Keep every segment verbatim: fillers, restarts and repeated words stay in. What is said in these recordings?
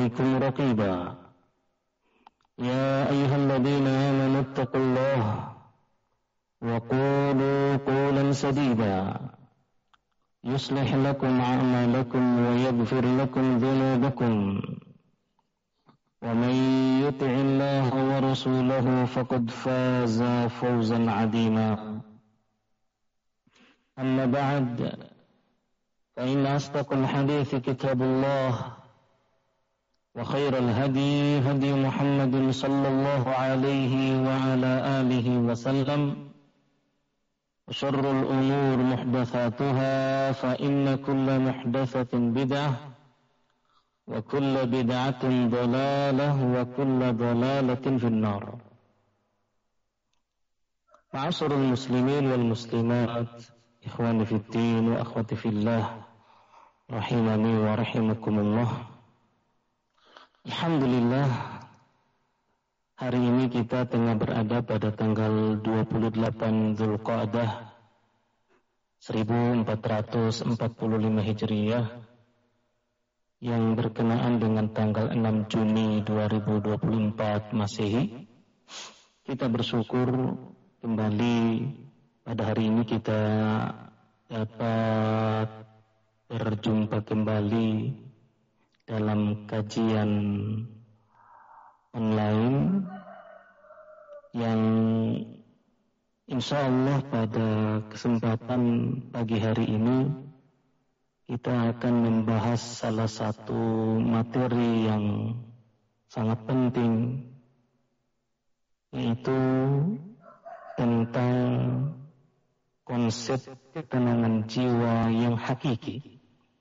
عليكم رقيبا يا أيها الذين آمنوا اتقوا الله وقولوا قولا سديدا يصلح لكم أعمالكم ويغفر لكم ذنوبكم ومن يطع الله ورسوله فقد فاز فوزا عظيما أما بعد فإن أصدق الحديث كتاب الله وخير الهدي هدي محمد صلى الله عليه وعلى آله وسلم وشر الأمور محدثاتها فإن كل محدثة بدعة وكل بدعة ضلالة وكل ضلالة في النار. معاشر المسلمين والمسلمات ikhwani fiddin wa akhwati fillah rahimani wa rahimakumullah. Alhamdulillah, hari ini kita tengah berada pada tanggal dua puluh delapan Dzulqa'dah seribu empat ratus empat puluh lima Hijriyah yang berkenaan dengan tanggal enam Juni dua ribu dua puluh empat Masehi. Kita bersyukur kembali pada hari ini kita dapat berjumpa kembali dalam kajian online yang insya Allah pada kesempatan pagi hari ini kita akan membahas salah satu materi yang sangat penting, yaitu tentang konsep ketenangan jiwa yang hakiki.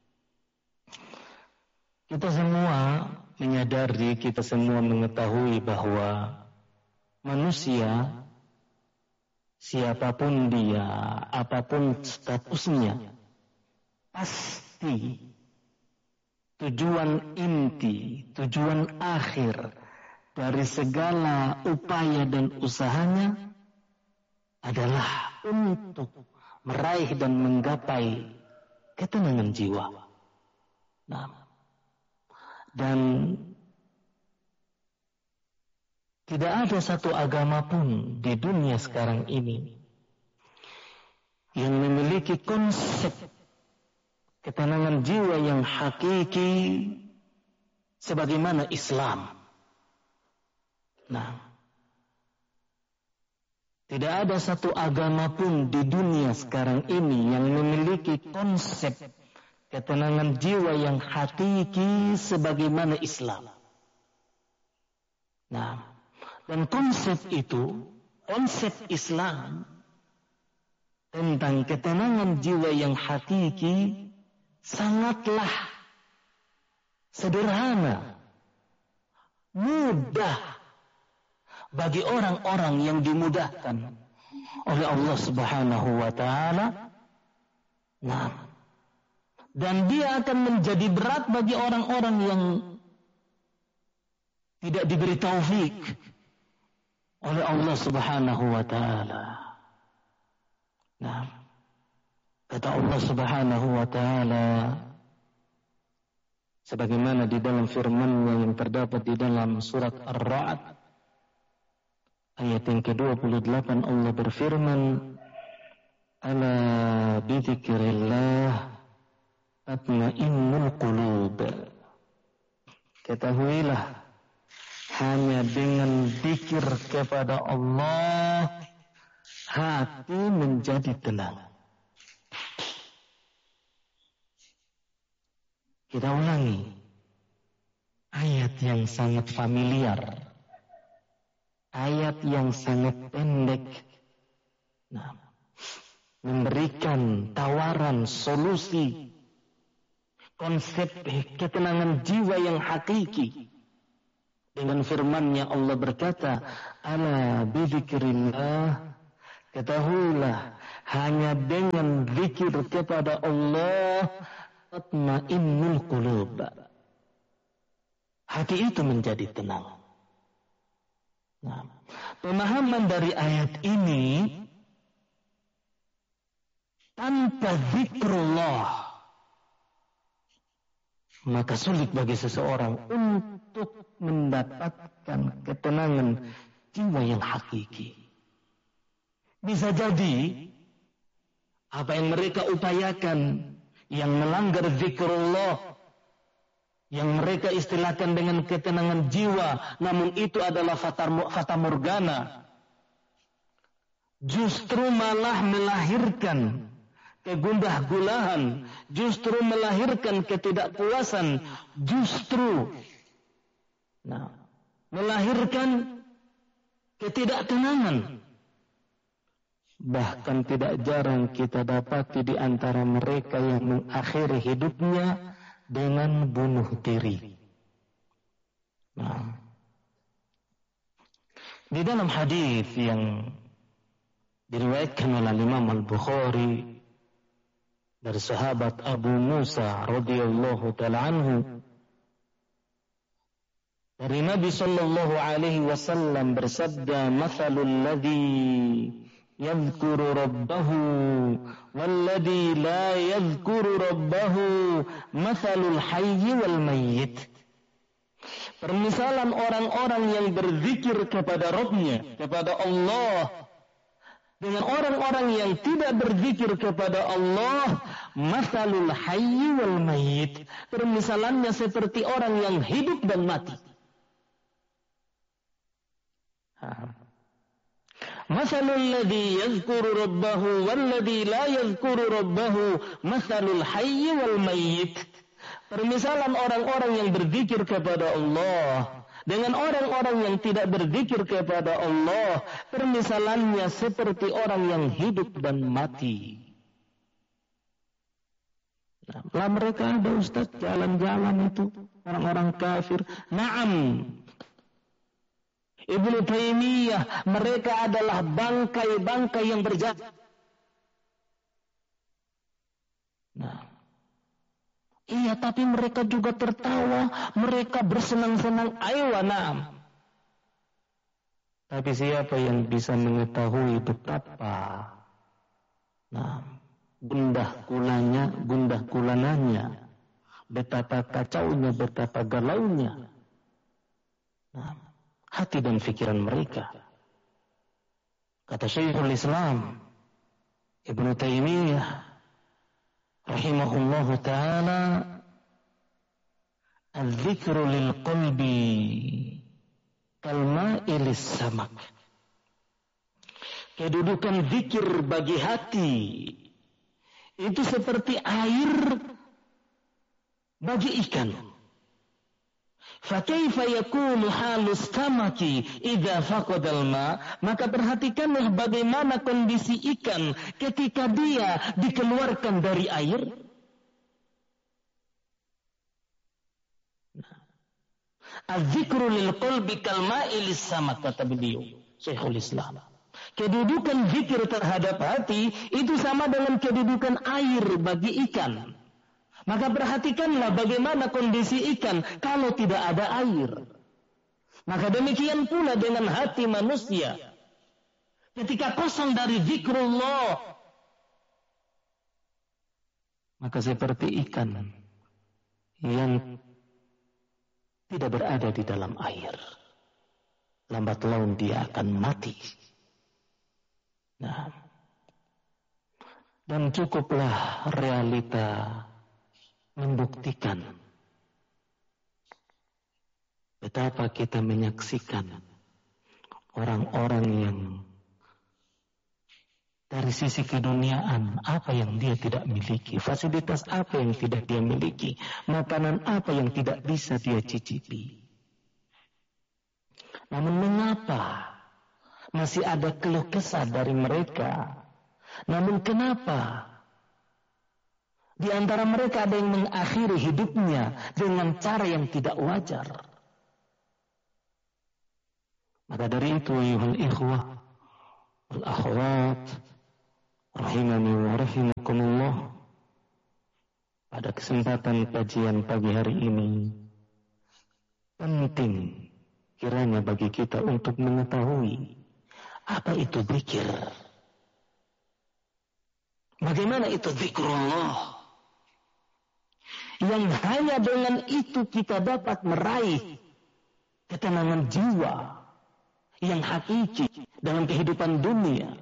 Kita semua menyadari, kita semua mengetahui bahwa manusia, siapapun dia, apapun statusnya, pasti tujuan inti, tujuan akhir dari segala upaya dan usahanya adalah untuk meraih dan menggapai ketenangan jiwa. Nah, dan tidak ada satu agama pun di dunia sekarang ini yang memiliki konsep ketenangan jiwa yang hakiki sebagaimana Islam. Nah, tidak ada satu agama pun di dunia sekarang ini yang memiliki konsep ketenangan jiwa yang hakiki sebagaimana Islam. Nah, dan konsep itu, konsep Islam tentang ketenangan jiwa yang hakiki sangatlah sederhana, mudah bagi orang-orang yang dimudahkan oleh Allah Subhanahu wa taala. Nah, dan dia akan menjadi berat bagi orang-orang yang tidak diberi taufik oleh Allah Subhanahu wa taala. Nah, kata Allah Subhanahu wa taala sebagaimana di dalam firman-Nya yang terdapat di dalam surat Ar-Ra'd ayat yang ke dua puluh delapan, Allah berfirman, ala bidzikrillah tatma'innul qulub. Ketahuilah, hanya dengan zikir kepada Allah hati menjadi tenang. Kita ulangi ayat yang sangat familiar, ayat yang sangat pendek, nah, memberikan tawaran solusi konsep ketenangan jiwa yang hakiki. Dengan firman-Nya Allah berkata, ala bidzikrillah, ketahuilah hanya dengan zikir kepada Allah tatma'innul qulub, hati itu menjadi tenang. Nah, pemahaman dari ayat ini, tanpa zikrullah maka sulit bagi seseorang untuk mendapatkan ketenangan jiwa yang hakiki. Bisa jadi apa yang mereka upayakan, yang melanggar zikrullah, yang mereka istilahkan dengan ketenangan jiwa, namun itu adalah fata morgana, justru malah melahirkan kegundah gulahan, justru melahirkan ketidakpuasan, justru nah, melahirkan ketidaktenangan. Bahkan tidak jarang kita dapati di antara mereka yang mengakhiri hidupnya dengan bunuh diri. Nah, di dalam hadis yang diriwayatkan oleh Imam Al-Bukhari dari sahabat Abu Musa radhiyallahu taala anhu, dari Nabi sallallahu alaihi wasallam bersabda, "Matsalul ladzi yadhkuru rabbahu walladzi la yadhkuru rabbahu matsalul hayyi wal mayyit." Permisalan orang-orang yang berzikir kepada Rabb-nya, kepada Allah, dengan orang-orang yang tidak berzikir kepada Allah, matsalul hayyi wal mayyit. Permisalannya seperti orang yang hidup dan mati. Matsalul ladzi yadhkuru rabbahu walladzi la yadhkuru rabbahu matsalul hayyi wal mayyit. Permisalan orang-orang yang berzikir kepada Allah dengan orang-orang yang tidak berzikir kepada Allah, permisalannya seperti orang yang hidup dan mati. Nah, lah mereka ada Ustaz jalan-jalan itu orang-orang kafir. Naam, Ibnu Taimiyah, mereka adalah bangkai-bangkai yang berjalan. Nah, iya, tapi mereka juga tertawa, mereka bersenang-senang. Ayo, naam. Tapi siapa yang bisa mengetahui betapa nah, gundah gulanya, gundah gulananya, betapa kacaunya, betapa galaunya nah, hati dan pikiran mereka. Kata Syekhul Islam Ibnu Taimiyah rahimahullahu ta'ala, "Al-dzikru lil qalbi kalma'i lis-samak." Kedudukan zikir bagi hati itu seperti air bagi ikan. Fakaifa yakunu halus samaki idza faqadal ma? Maka perhatikanlah bagaimana kondisi ikan ketika dia dikeluarkan dari air. Az-zikru lil qalbi kal ma'i lis samak, kata beliau Syekhul Islam. Kedudukan zikir terhadap hati itu sama dengan kedudukan air bagi ikan. Maka perhatikanlah bagaimana kondisi ikan kalau tidak ada air. Maka demikian pula dengan hati manusia. Ketika kosong dari zikrullah, maka seperti ikan yang tidak berada di dalam air. Lambat laun dia akan mati. Nah, dan cukuplah realita membuktikan betapa kita menyaksikan orang-orang yang dari sisi keduniaan apa yang dia tidak miliki, fasilitas apa yang tidak dia miliki, makanan apa yang tidak bisa dia cicipi. Namun mengapa masih ada keluh kesah dari mereka? Namun kenapa di antara mereka ada yang mengakhiri hidupnya dengan cara yang tidak wajar? Maka dari itu, ayuhal ikhwah wal akhwat rahimani wa rahimakumullah, pada kesempatan kajian pagi hari ini penting kiranya bagi kita untuk mengetahui apa itu zikir. Bagaimana itu zikrullah yang hanya dengan itu kita dapat meraih ketenangan jiwa yang hakiki dalam kehidupan dunia.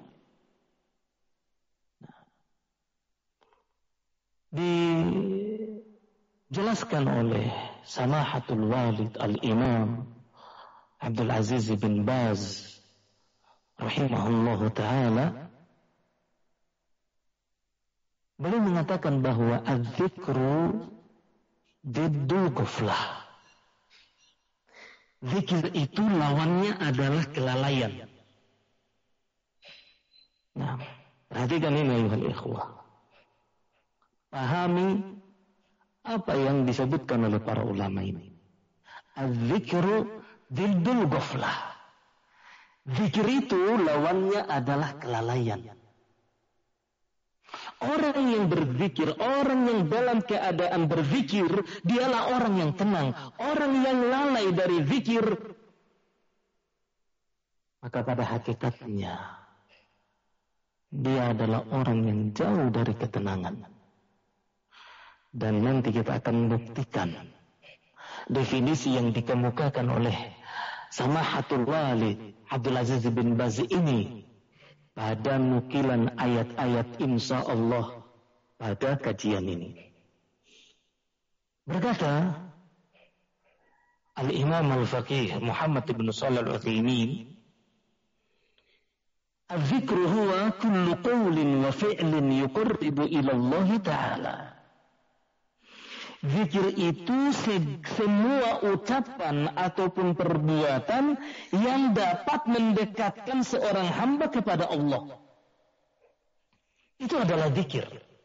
Dijelaskan oleh Samahatul Walid Al-Imam Abdul Aziz bin Baz rahimahullahu ta'ala, beliau mengatakan bahwa az-zikru diddul ghaflah. Zikir itu lawannya adalah kelalaian. Nah, perhatikan ini ayuhal ikhwah. Pahami apa yang disebutkan oleh para ulama ini. Az-zikru diddul ghaflah. Zikir itu lawannya adalah kelalaian. Orang yang berzikir, orang yang dalam keadaan berzikir, dialah orang yang tenang. Orang yang lalai dari zikir, maka pada hakikatnya dia adalah orang yang jauh dari ketenangan. Dan nanti kita akan membuktikan definisi yang dikemukakan oleh Samahatul Walid Abdul Aziz bin Baz ini pada nukilan ayat-ayat insya Allah pada kajian ini. Berkata Al-Imam Al-Faqih Muhammad bin Shalih Al-Utsaimin, "Az-zikru huwa kullu qawlin wa fi'lin yuqarribu ila Allah Ta'ala." Zikir itu semua ucapan ataupun perbuatan yang dapat mendekatkan seorang hamba kepada Allah. Itu adalah zikir.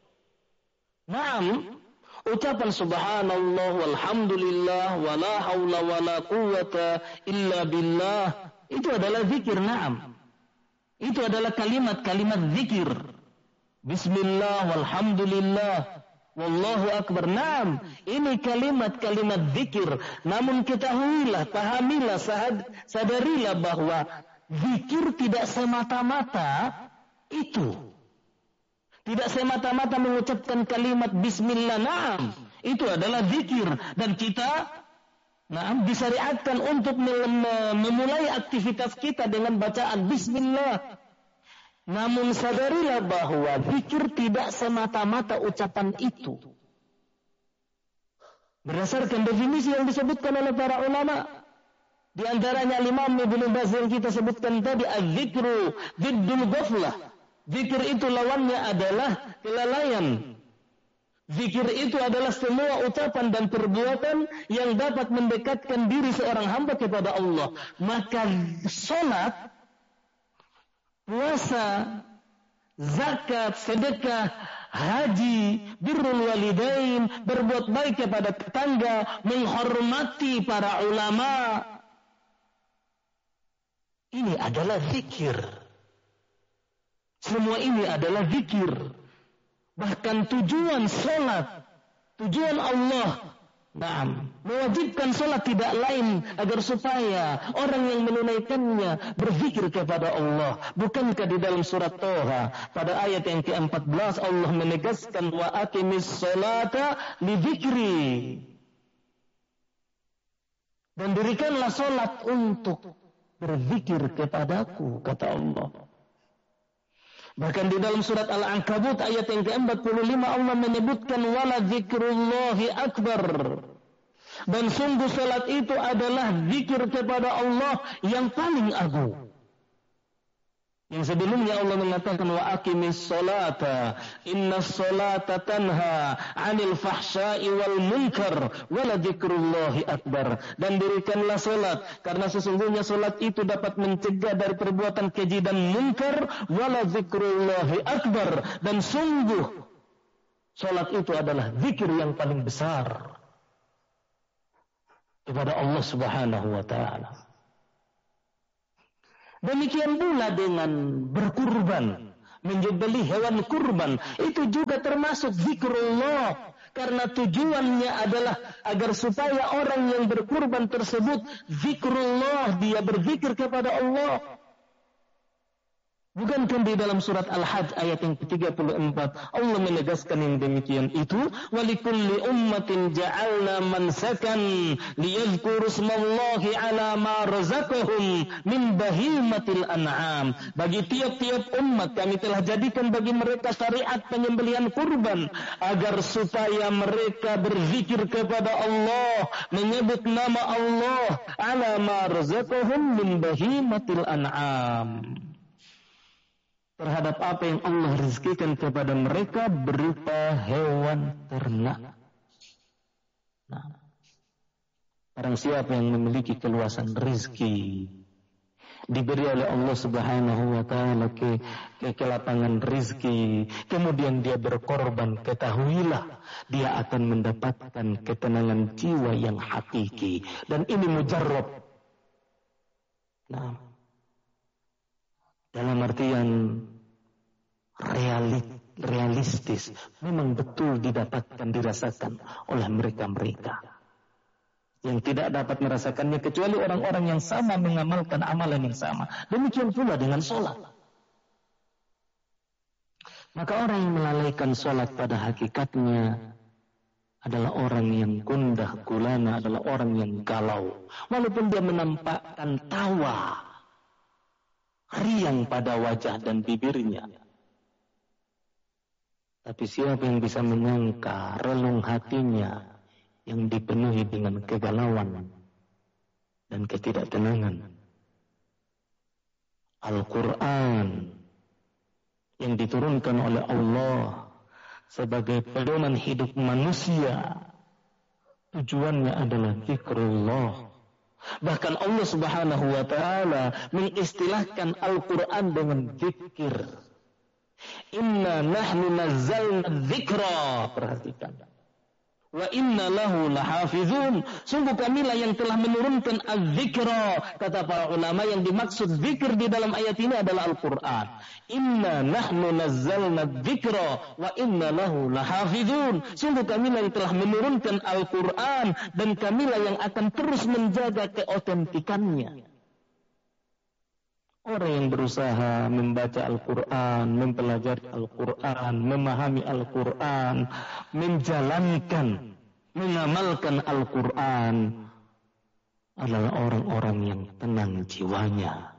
Naam, ucapan subhanallah walhamdulillah wala haula wala quwata illa billah, itu adalah zikir. Naam, itu adalah kalimat-kalimat zikir. Bismillah walhamdulillah wallahu akbar. Naam, ini kalimat-kalimat zikir. Namun ketahuilah, pahamilah, sadarilah bahwa zikir tidak semata-mata itu. Tidak semata-mata mengucapkan kalimat bismillah. Naam, itu adalah zikir. Dan kita naam disyariatkan untuk memulai aktivitas kita dengan bacaan bismillah. Namun sadarilah bahwa zikir tidak semata-mata ucapan itu. Berdasarkan definisi yang disebutkan oleh para ulama, di antaranya Imam Ibnu Baz yang kita sebutkan tadi, az-zikru diddul ghaflah. Zikir itu lawannya adalah kelalaian. Zikir itu adalah semua ucapan dan perbuatan yang dapat mendekatkan diri seorang hamba kepada Allah. Maka salat, puasa, zakat, sedekah, haji, birrul walidain, berbuat baik kepada tetangga, menghormati para ulama, ini adalah zikir. Semua ini adalah zikir. Bahkan tujuan salat, tujuan Allah, naam, mewajibkan salat tidak lain agar supaya orang yang menunaikannya berzikir kepada Allah. Bukankah di dalam surat Toha pada ayat yang keempat belas Allah menegaskan wa aqimis salata li dzikri, dan dirikanlah salat untuk berzikir kepadaku, kata Allah. Bahkan di dalam surat Al-Ankabut ayat yang keempat puluh lima Allah menyebutkan wala dzikrullahi akbar. Dan sungguh salat itu adalah zikir kepada Allah yang paling agung. Yang sebelumnya Allah mengatakan wa aqimis salata innas salata tanha 'anil fahsya'i wal munkar wala dzikrullahi akbar. Dan dirikanlah salat karena sesungguhnya salat itu dapat mencegah dari perbuatan keji dan munkar, wala dzikrullahi akbar, dan sungguh salat itu adalah zikir yang paling besar kepada Allah Subhanahu wa taala. Demikian pula dengan berkurban, menyembelih hewan kurban, itu juga termasuk zikrullah. Karena tujuannya adalah agar supaya orang yang berkurban tersebut zikrullah, dia berzikir kepada Allah. Bukankah di dalam surat Al-Hajj ayat yang ke tiga puluh empat Allah menegaskan yang demikian itu, walikulli ummatin ja'alna mansakan liyadhkuru ismallahi ala ma razaqahum min bahimatil an'am. Bagi tiap-tiap umat kami telah jadikan bagi mereka syariat penyembelihan kurban agar supaya mereka berzikir kepada Allah, menyebut nama Allah ala ma razaqahum min bahimatil an'am, terhadap apa yang Allah rezekikan kepada mereka berupa hewan ternak. Nah, barang siapa yang memiliki keluasan rezeki, diberi oleh Allah Subhanahu wa taala ke, ke kelapangan rezeki, kemudian dia berkorban, ketahuilah dia akan mendapatkan ketenangan jiwa yang hakiki, dan ini mujarrab. Nah, dalam artian realit, realistis, memang betul didapatkan, dirasakan oleh mereka-mereka yang tidak dapat merasakannya kecuali orang-orang yang sama mengamalkan amalan yang sama. Demikian pula dengan sholat. Maka orang yang melalaikan sholat pada hakikatnya adalah orang yang gundah gulana, adalah orang yang galau. Walaupun dia menampakkan tawa riang pada wajah dan bibirnya, tapi siapa yang bisa menyangka relung hatinya yang dipenuhi dengan kegalauan dan ketidaktenangan. Al-Quran yang diturunkan oleh Allah sebagai pedoman hidup manusia, tujuannya adalah zikrullah. Bahkan Allah Subhanahu wa taala mengistilahkan Al-Quran dengan zikir. Inna nahnu nazzalna dzikra. Perhatikan. Wa inna lahu lahafizun. Sungguh kamilah yang telah menurunkan az-zikra. Kata para ulama, yang dimaksud zikir di dalam ayat ini adalah Al-Quran. Inna nahnu nazzalna dzikra wa inna lahu lahafizun. Sungguh kamilah yang telah menurunkan Al-Quran dan kamilah yang akan terus menjaga keotentikannya. Orang yang berusaha membaca Al-Quran, mempelajari Al-Quran, memahami Al-Quran, menjalankan, mengamalkan Al-Quran adalah orang-orang yang tenang jiwanya.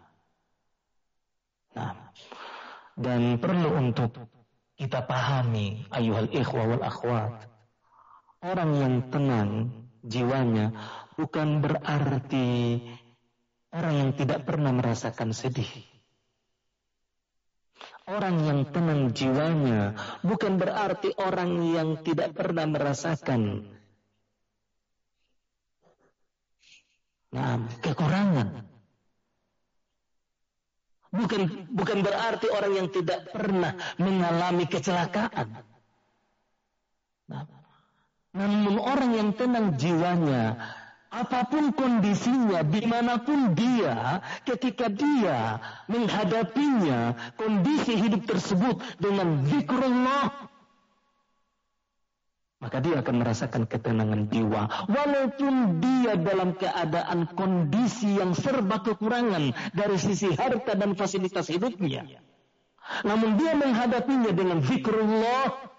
Nah, dan perlu untuk kita pahami, ayuhal ikhwa wal akhwat, orang yang tenang jiwanya bukan berarti orang yang tidak pernah merasakan sedih. Orang yang tenang jiwanya bukan berarti orang yang tidak pernah merasakan nah, kekurangan. Bukan bukan berarti orang yang tidak pernah mengalami kecelakaan. Nah, namun orang yang tenang jiwanya, apapun kondisinya, dimanapun dia, ketika dia menghadapinya, kondisi hidup tersebut dengan zikrullah, maka dia akan merasakan ketenangan jiwa. Walaupun dia dalam keadaan kondisi yang serba kekurangan dari sisi harta dan fasilitas hidupnya, namun dia menghadapinya dengan zikrullah.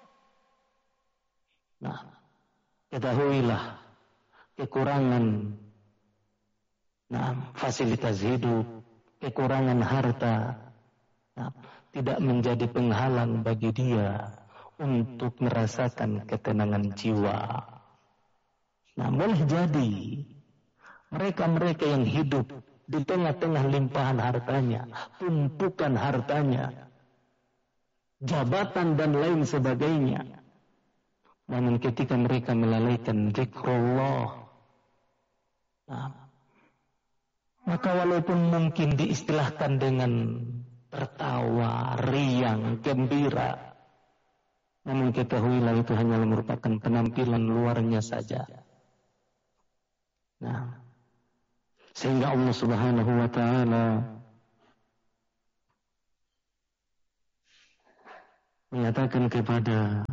Nah, ketahuilah, kekurangan nah, fasilitas hidup, kekurangan harta nah, tidak menjadi penghalang bagi dia untuk merasakan ketenangan jiwa. Nah, boleh jadi mereka-mereka yang hidup di tengah-tengah limpahan hartanya, tumpukan hartanya, jabatan dan lain sebagainya, namun ketika mereka melalaikan zikrullah, nah, maka walaupun mungkin diistilahkan dengan tertawa, riang, gembira, namun ketahuilah itu hanyalah merupakan penampilan luarnya saja. Nah, sehingga Allah Subhanahu wa taala menyatakan kepada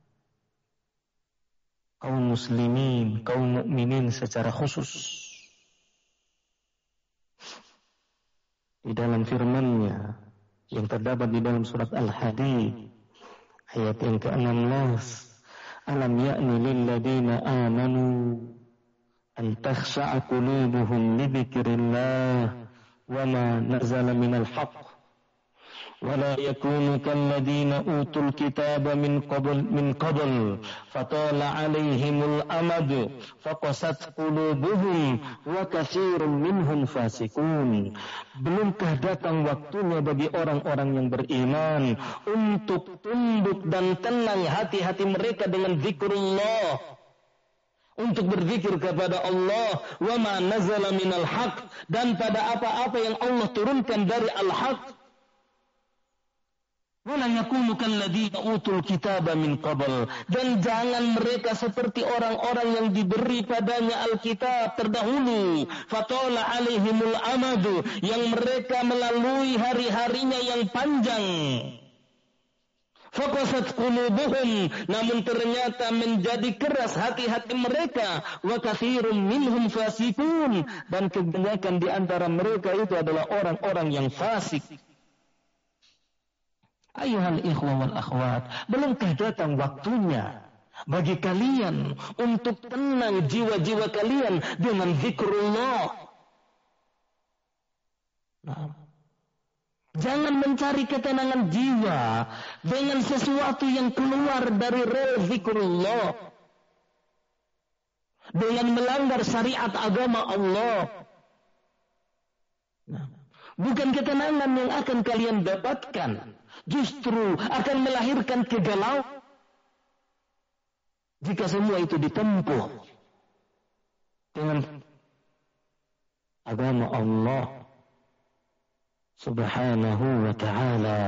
kaum muslimin, kaum mukminin secara khusus di dalam firman-Nya, yang terdapat di dalam surat Al-Hadid ayat yang ke-enam belas. Alam ya'ni lil ladina amanu an takhsha'a qulubuhum li dzikrillah wa ma nazala minal haqq ولا يكونوا كالذين أوتوا الكتاب من قبل من قبل فطال عليهم الأمد فقست قلوبهم وكثير منهم فاسقون. Belumkah datang waktunya bagi orang-orang yang beriman untuk tunduk dan tenang hati-hati mereka dengan zikrullah, untuk berzikir kepada Allah, wa ma nazala minal haq, dan pada apa-apa yang Allah turunkan dari al-haq. Wala yakunu kalladzina utul kitaba min qabl, dan jangan mereka seperti orang-orang yang diberi padanya Alkitab terdahulu, fatala alaihimul amadu, yang mereka melalui hari-harinya yang panjang. Faqasat qulubuhum, namun ternyata menjadi keras hati-hati mereka, wa katsirun minhum fasikun, dan kebanyakan di antara mereka itu adalah orang-orang yang fasik. Ayuhal ikhwa wal akhwat, belumkah datang waktunya bagi kalian untuk tenang jiwa-jiwa kalian dengan zikrullah? Nah, jangan mencari ketenangan jiwa dengan sesuatu yang keluar dari rel zikrullah, dengan melanggar syariat agama Allah. Nah, bukan ketenangan yang akan kalian dapatkan, justru akan melahirkan kegalauan jika semua itu ditempuh dengan agama Allah Subhanahu wa ta'ala.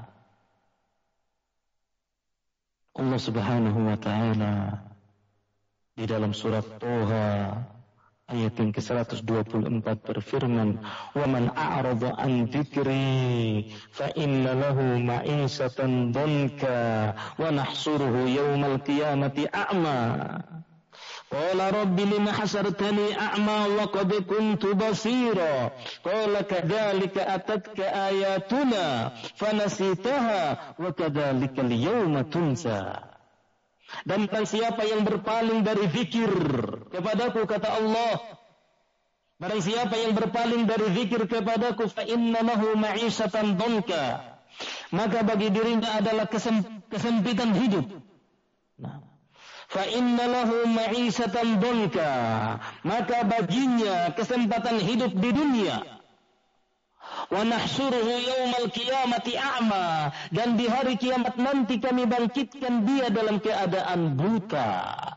Allah Subhanahu wa ta'ala di dalam surat Toha ayat yang ke seratus dua puluh empat berfirman, "Wa man a'rada an dzikri fa inna lahu ma'isatan dhanka wa nahsuruhu yaumal qiyamati a'ma." Qala rabbi lima hasartani a'ma wa qad kuntu basira. Qala kadzalika atatka ayatuna fanasitaha wa kadzalika al-yawma tunsa. Dan barang siapa yang berpaling dari zikir kepadaku, kata Allah, barang siapa yang berpaling dari zikir kepadaku, fa inna lahu ma'isatan dhanka, maka bagi dirinya adalah kesem, kesempitan hidup. Nah, fa inna lahu ma'isatan dhanka, maka baginya kesempatan hidup di dunia. Wa nahsyuruhu yaumal qiyamati a'ma, dan di hari kiamat nanti kami bangkitkan dia dalam keadaan buta.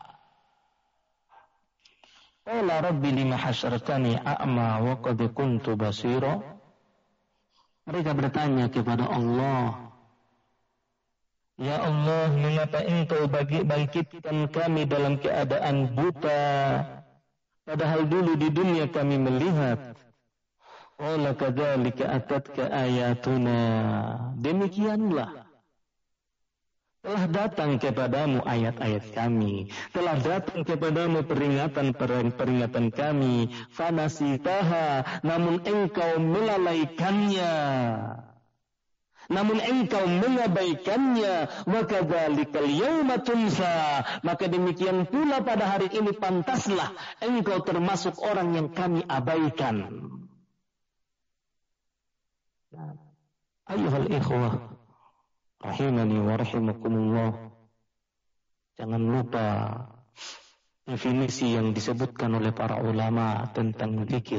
Qala rabbi lima hasyartani a'ma wa qad kuntu basira. Mereka bertanya kepada Allah, ya Allah, mengapa engkau bagi bangkitkan kami dalam keadaan buta, padahal dulu di dunia kami melihat. Qala kadzalika atatka ayatuna, demikianlah telah datang kepadamu ayat-ayat kami, telah datang kepadamu peringatan-peringatan kami, fanasitaha, namun engkau melalaikannya, namun engkau mengabaikannya, wa kadzalikal yauma tunsa, maka demikian pula pada hari ini pantaslah engkau termasuk orang yang kami abaikan. Ayuhal ikhwah rahimani wa rahimakumullah, jangan lupa definisi yang disebutkan oleh para ulama tentang zikir.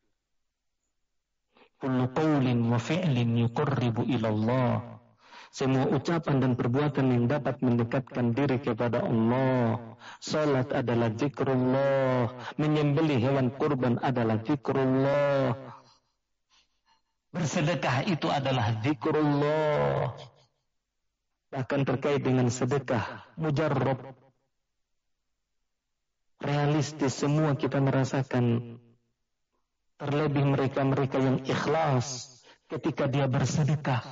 Kullu qawlin wa fi'lin yuqarribu ila Allah, semua ucapan dan perbuatan yang dapat mendekatkan diri kepada Allah. Salat adalah zikrullah, menyembelih hewan kurban adalah zikrullah, bersedekah itu adalah zikrullah. Bahkan terkait dengan sedekah mujarrab, realistis, semua kita merasakan. Terlebih mereka-mereka yang ikhlas ketika dia bersedekah.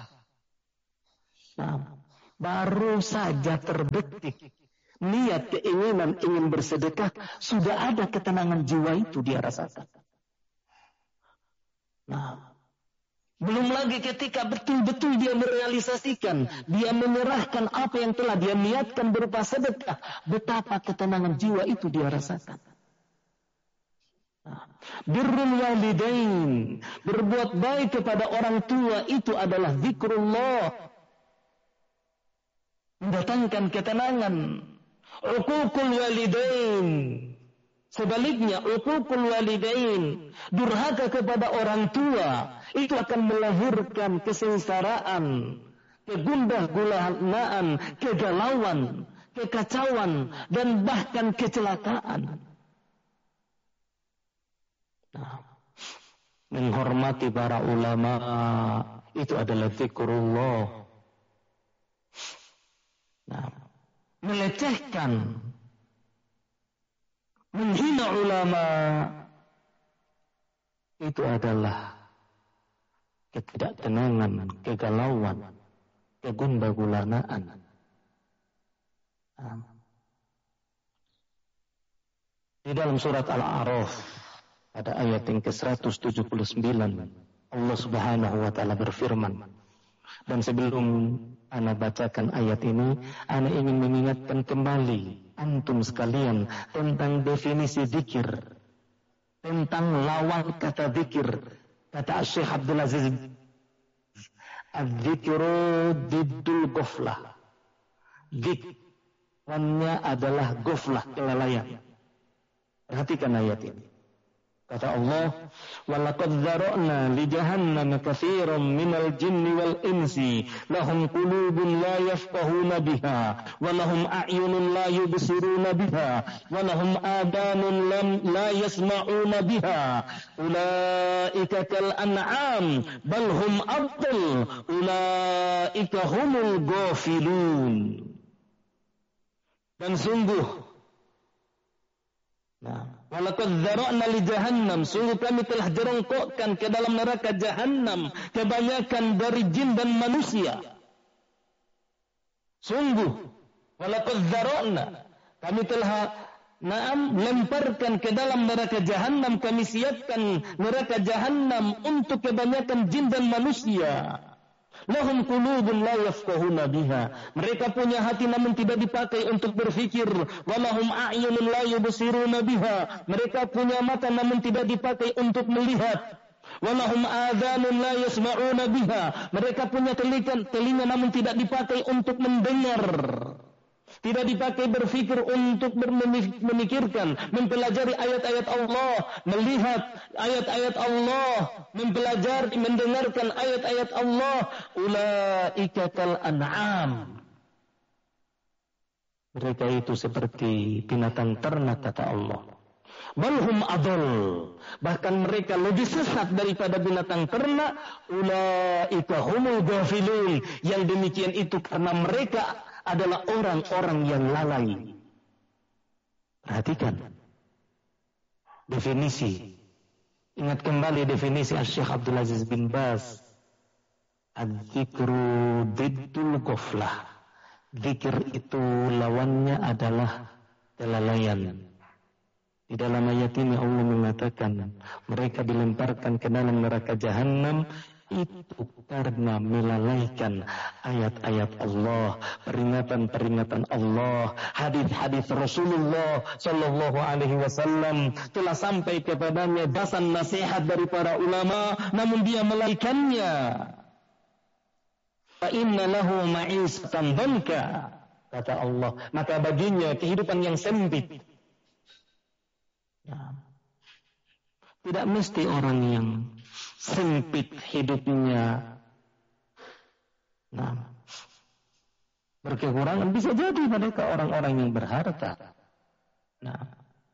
Nah, baru saja terbetik niat keinginan ingin bersedekah, sudah ada ketenangan jiwa itu dia rasakan. Nah, Belum lagi ketika betul-betul dia merealisasikan, dia menyerahkan apa yang telah dia niatkan berupa sedekah, betapa ketenangan jiwa itu dia rasakan. Birrul walidain, berbuat baik kepada orang tua itu adalah zikrullah, mendatangkan ketenangan. Uququl walidain, sebaliknya uququl walidain, durhaka kepada orang tua, itu akan melahirkan kesengsaraan, kegundah gulanaan, kegalauan, kekacauan, dan bahkan kecelakaan. Nah, menghormati para ulama itu adalah zikrullah. Nah, melecehkan, menghina ulama itu adalah ketidaktenangan, kegalauan, kegundah-gulanaan. Nah, di dalam surat Al-A'raf pada ayat yang ke seratus tujuh puluh sembilan Allah Subhanahu wa taala berfirman, dan sebelum ana bacakan ayat ini, ana ingin mengingatkan kembali antum sekalian tentang definisi zikir, tentang lawan kata zikir. Kata Syekh Abdul Aziz, az-zikru diddul ghaflah. Zikirnya adalah ghaflah, kelalaian. Perhatikan ayat ini. Kata Allah, وَلَقَدْ ذَرَأْنَا لِجَهَنَّمَ كَثِيرًا مِنَ الْجِنِّ وَالْإِنسِ لَهُمْ قُلُوبٌ لَا يَفْقَهُونَ بِهَا وَلَهُمْ أَعْيُنٌ لَا يُبْصِرُونَ بِهَا وَلَهُمْ آذَانٌ لَا يَسْمَعُونَ بِهَا أُولَئِكَ كَالْأَنْعَامِ بَلْ هُمْ أَضَلُّ أُولَئِكَ هُمُ الْغَافِلُونَ. Dan sungguh, nah, walaqad dzara'na li jahannam, sungguh kami telah jerongkokkan ke dalam neraka jahannam kebanyakan dari jin dan manusia. Sungguh, walaqad dzara'na, kami telah naam lemparkan ke dalam neraka jahannam, kami siapkan neraka jahannam untuk kebanyakan jin dan manusia. Lahum qulubun la yafqahuna biha, mereka punya hati namun tidak dipakai untuk berfikir. Walahum a'yunun la yubsiruna biha, mereka punya mata namun tidak dipakai untuk melihat. Walahum adhanun la yasma'una biha, mereka punya telinga, telinga namun tidak dipakai untuk mendengar, tidak dipakai berfikir untuk memikirkan, mempelajari ayat-ayat Allah, melihat ayat-ayat Allah, mempelajari, mendengarkan ayat-ayat Allah. Ulaika kal an'am, mereka itu seperti binatang ternak, kata Allah. Balhum adol, bahkan mereka lebih sesat daripada binatang ternak. Ulaika humul ghafilun, yang demikian itu karena mereka adalah orang-orang yang lalai. Perhatikan definisi. Ingat kembali definisi Syekh Abdul Aziz bin Baz. Az-zikru diddul ghaflah. Zikir itu lawannya adalah kelalaian. Di dalam ayat ini Allah mengatakan mereka dilemparkan ke dalam neraka jahanam itu karena melalaikan ayat-ayat Allah, peringatan-peringatan Allah, hadis-hadis Rasulullah Sallallahu Alaihi Wasallam telah sampai kepadanya bahasan nasihat dari para ulama, namun dia melalaikannya. Fa inna lahu ma'isatan dhanka, kata Allah, maka baginya kehidupan yang sempit. Ya. Tidak mesti orang yang sempit hidupnya, nah, berkekurangan, bisa jadi mereka orang-orang yang berharta. Nah,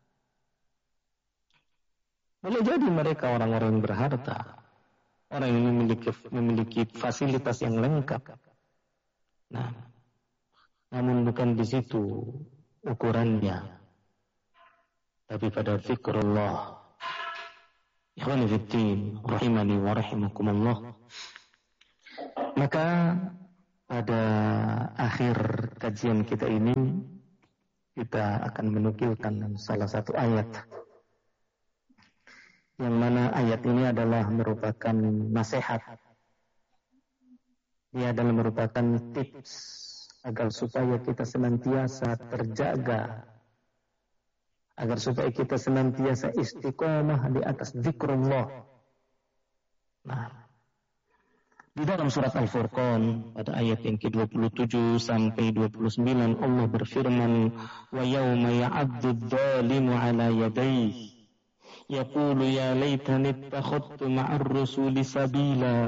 boleh jadi mereka orang-orang yang berharta, orang yang memiliki memiliki fasilitas yang lengkap. Nah, namun bukan di situ ukurannya, tapi pada zikrullah. Ikhwani fiddin, rahimani wa rahimakumullah. Maka pada akhir kajian kita ini kita akan menukilkan salah satu ayat, yang mana ayat ini adalah merupakan nasihat Ini adalah merupakan tips agar supaya kita senantiasa terjaga, agar supaya kita senantiasa istiqomah di atas zikrullah. Nah, di dalam surat Al-Furqan pada ayat yang ke dua puluh tujuh sampai dua puluh sembilan Allah berfirman, wa yawma ya'addu adh-dhalimu 'ala yadayhi yaqulu ya laitani ittakhadtu ma'ar rasuli sabila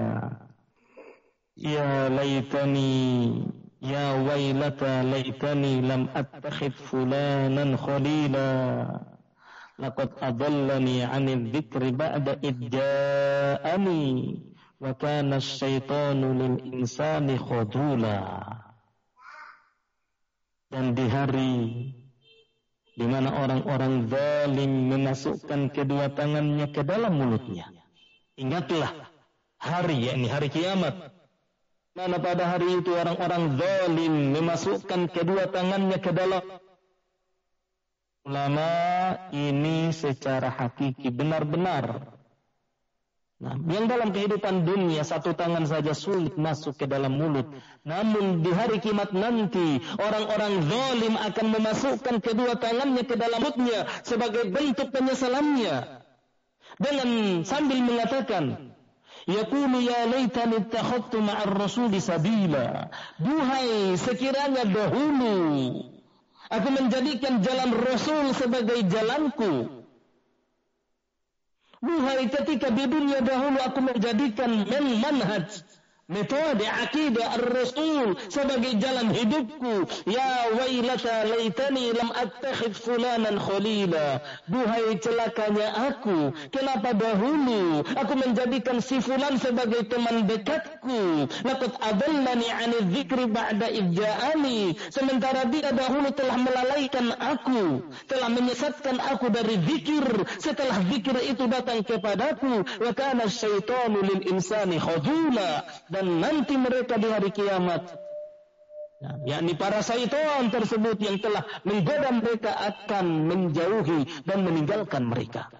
ya laitani ya wailata laitani lam attakhidh fulanan khalila laqad adallani 'anil dhikri ba'da idh ja'ani wa kana asy-syaitanu lil insani khadula. Dan di hari di mana orang-orang zalim memasukkan kedua tangannya ke dalam mulutnya. Ingatlah hari, yakni hari kiamat, mana pada hari itu orang-orang zalim memasukkan kedua tangannya ke dalam. Ulama ini secara hakiki benar-benar. Nah, yang dalam kehidupan dunia satu tangan saja sulit masuk ke dalam mulut. Namun di hari kiamat nanti orang-orang zalim akan memasukkan kedua tangannya ke dalam mulutnya sebagai bentuk penyesalannya. Dengan sambil mengatakan, yaqulu ya laitani ittakhadtu ma'ar rasuli sabila. Duhai sekiranya dahulu aku menjadikan jalan Rasul sebagai jalanku. Duhai ketika di dunia dahulu aku menjadikan manhaj, metode akidah ar-Rasul sebagai jalan hidupku. Ya wailata laitani lam attakhidh fulanan khalila. Duhai celakanya aku, kenapa dahulu aku menjadikan si fulan sebagai teman dekatku. Laqad adallani 'anil dzikri ba'da idh ja'ani. Sementara dia dahulu telah melalaikan aku, telah menyesatkan aku dari zikir setelah zikir itu datang kepadaku. Wa kana asy-syaitanu lil insani khadula. Dan nanti mereka di hari kiamat, nah, yakni para syaitan tersebut yang telah menggoda mereka akan menjauhi dan meninggalkan mereka.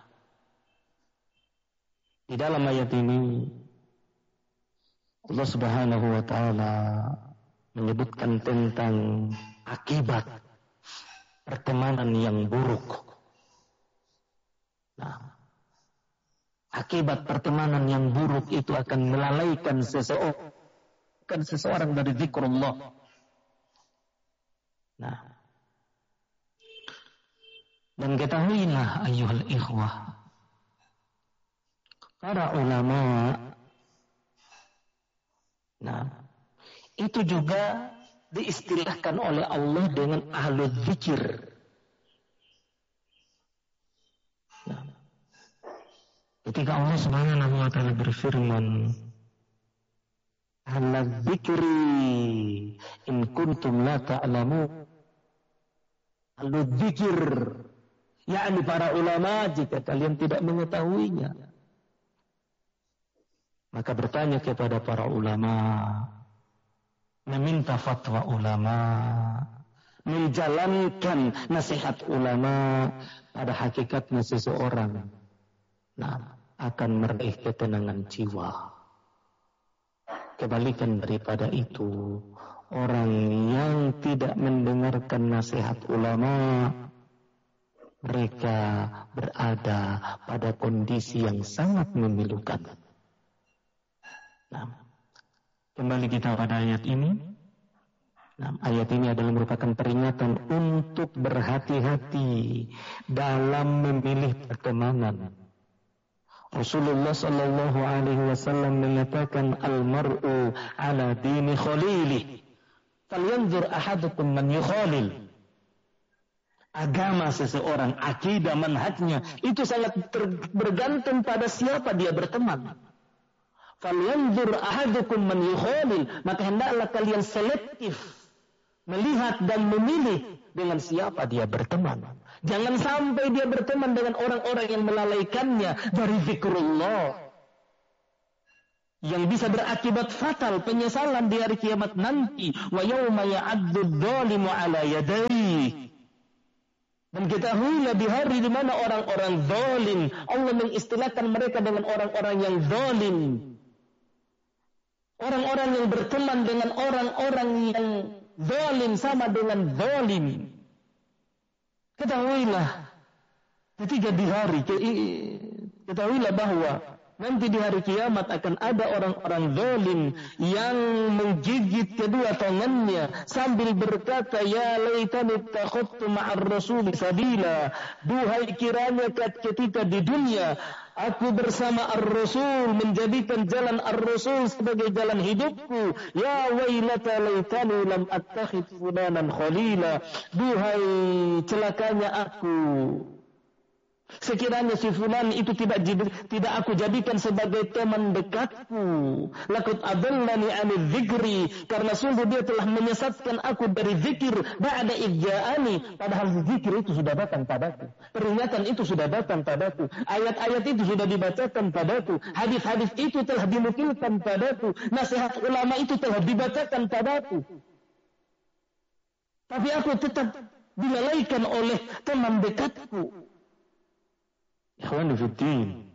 Di dalam ayat ini Allah Subhanahu wa taala menyebutkan tentang akibat pertemanan yang buruk. Nah, akibat pertemanan yang buruk itu akan melalaikan seseorang, kan seseorang dari zikrullah. Nah, dan ketahuilah ayyuhal ikhwah, para ulama, nah, itu juga diistilahkan oleh Allah dengan ahlul zikir. Nah, ketika Allah Subhanahu wa taala berfirman, "Ala dzikri in kuntum la ta'lamun." Ala dzikir, yakni para ulama, jika kalian tidak mengetahuinya. Maka bertanya kepada para ulama, meminta fatwa ulama, menjalankan nasihat ulama, pada hakikatnya seseorang, nah, akan meraih ketenangan jiwa. Kebalikan daripada itu, orang yang tidak mendengarkan nasihat ulama, mereka berada pada kondisi yang sangat memilukan. Nah, kembali kita pada ayat ini. Nah, ayat ini adalah merupakan peringatan untuk berhati-hati dalam memilih pertemanan. Rasulullah sallallahu alaihi wasallam mengatakan, al-mar'u ala dini khalilih, falyanzur ahadukum man yukhalil. Agama seseorang, akidah, manhajnya, itu sangat bergantung pada siapa dia berteman. Falyanzur ahadukum man yukhalil, maka hendaklah kalian selektif melihat dan memilih dengan siapa dia berteman. Jangan sampai dia berteman dengan orang-orang yang melalaikannya dari zikrullah, yang bisa berakibat fatal, penyesalan di hari kiamat nanti. Wa yawma ya'addu adh-dhalimu 'ala yadayhi. Dan ketahuilah di hari di mana orang-orang zalim, Allah mengistilahkan mereka dengan orang-orang yang zalim. Orang-orang yang berteman dengan orang-orang yang zalim sama dengan zalim. Ketahuilah ketika di hari ketahuilah bahwa nanti di hari kiamat akan ada orang-orang zalim yang menggigit kedua tangannya sambil berkata, ya laitani takhuttu ma'ar rasul sabila. Duhai kiranya ketika di dunia aku bersama ar-rasul, menjadikan jalan ar-rasul sebagai jalan hidupku. Ya wailata laitani lam attakhid fulanan khalila. Duhai celakanya aku, sekiranya si fulan itu tidak tidak aku jadikan sebagai teman dekatku. Laqad adallani 'anil dzikri, karena sungguh dia telah menyesatkan aku dari zikir ba'da idja'ani, padahal zikir itu sudah datang padaku. Peringatan itu sudah datang padaku. Ayat-ayat itu sudah dibacakan padaku. Hadis-hadis itu telah dinukilkan padaku. Nasihat ulama itu telah dibacakan padaku. Tapi aku tetap dilalaikan oleh teman dekatku. Ikhwani fiddin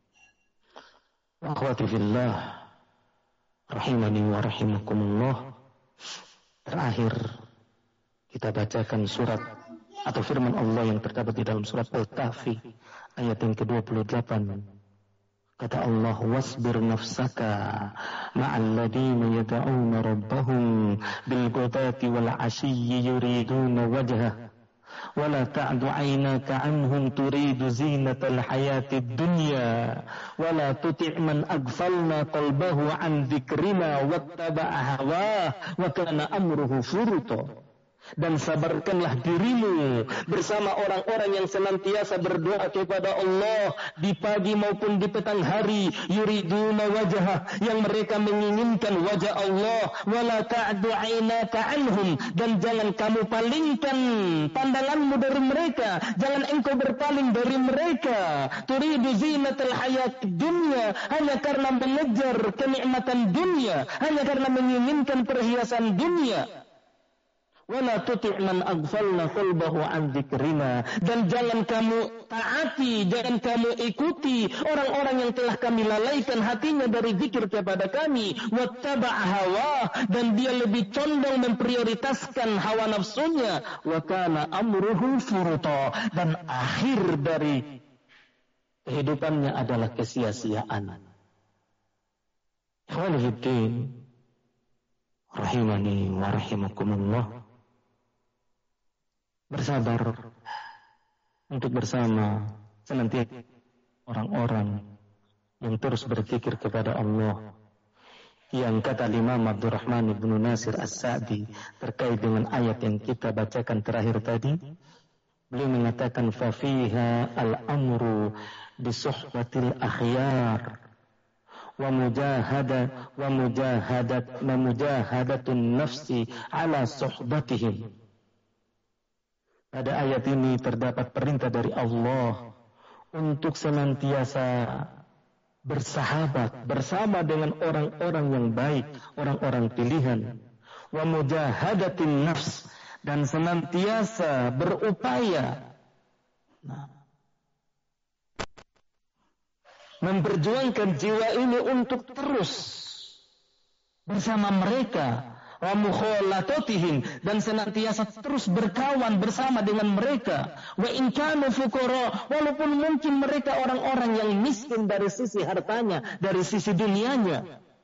wa akhwati fillah rahimani wa rahimakumullah. Terakhir kita bacakan surat atau firman Allah yang terdapat di dalam surat Al-Kahfi ayat yang ke dua puluh delapan. Kata Allah, wasbir nafsaka ma'al ladina yad'una rabbahum bil ghadati wal 'ashiyyi yuriduna wajhah ولا تعد عيناك عنهم تريد زينة الحياة الدنيا ولا تطع من أغفلنا قلبه عن ذكرنا واتبع هواه وكان أمره فرطا. Dan sabarkanlah dirimu bersama orang-orang yang senantiasa berdoa kepada Allah di pagi maupun di petang hari, yuriduna wajhah, yang mereka menginginkan wajah Allah. Wala ta'du 'ainaka 'anhum, dan jangan kamu palingkan pandanganmu dari mereka, jangan engkau berpaling dari mereka. Turidu zinatal hayat dunya, hanya karena mengejar kenikmatan dunia, hanya karena menginginkan perhiasan dunia. Wala tuti' man aghfalna qalbahu an dzikrina, dan jangan kamu taati, jangan kamu ikuti orang-orang yang telah kami lalaikan hatinya dari zikir kepada kami. Wattaba'a hawa, dan dia lebih condong memprioritaskan hawa nafsunya. Wa kana amruhu furuta, dan akhir dari kehidupannya adalah kesia-siaan. Ikhwani fiddin rahimani wa rahimakumullah. Bersabar untuk bersama senantiasa orang-orang yang terus berzikir kepada Allah. Yang kata Imam Abdurrahman ibnu Nasir As-Sa'di terkait dengan ayat yang kita bacakan terakhir tadi, beliau mengatakan fafiha al-amru bisuhbatil akhyar wa mujahada wa mujahadat wa mujahadatun nafsi ala suhbatihim. Pada ayat ini terdapat perintah dari Allah untuk senantiasa bersahabat bersama dengan orang-orang yang baik, orang-orang pilihan. Wa mujahadatin nafs, dan senantiasa berupaya nah, memperjuangkan jiwa ini untuk terus bersama mereka. Wa mukhalatihim, dan senantiasa terus berkawan bersama dengan mereka. Wa in kanu fuqara, walaupun mungkin mereka orang-orang yang miskin dari sisi hartanya, dari sisi dunianya.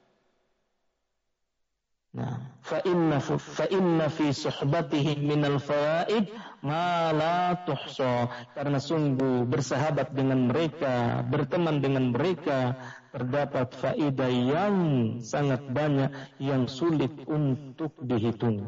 Nah, fa inna fa inna fi suhbatihim minal fawaid ma la tuhsa, karena sungguh bersahabat dengan mereka, berteman dengan mereka, terdapat faedah yang sangat banyak yang sulit untuk dihitung.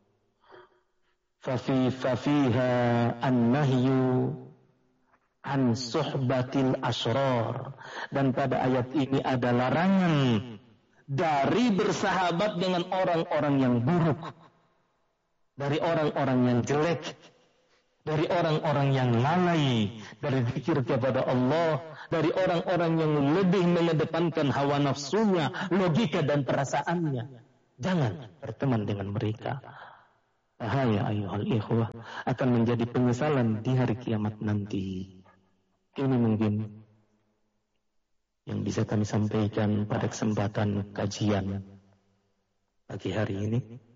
Fafi fafiha an-nahyu an suhbatil asrar, dan pada ayat ini ada larangan dari bersahabat dengan orang-orang yang buruk, dari orang-orang yang jelek, dari orang-orang yang lalai dari zikir kepada Allah, dari orang-orang yang lebih mengedepankan hawa nafsunya, logika dan perasaannya. Jangan berteman dengan mereka. Bahaya ayuhal ikhwah, akan menjadi penyesalan di hari kiamat nanti. Ini mungkin yang bisa kami sampaikan pada kesempatan kajian pagi hari ini.